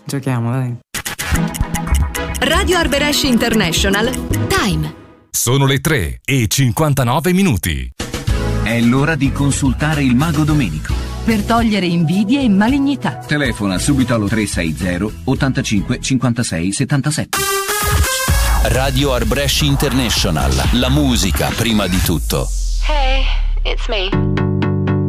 Giochiamo, dai. Radio Arbresh International. Time. Sono le 3:59. È l'ora di consultare il mago Domenico. Per togliere invidie e malignità. Telefona subito allo 360 85 56 77. Radio Arbresh International. La musica prima di tutto. Hey, it's me.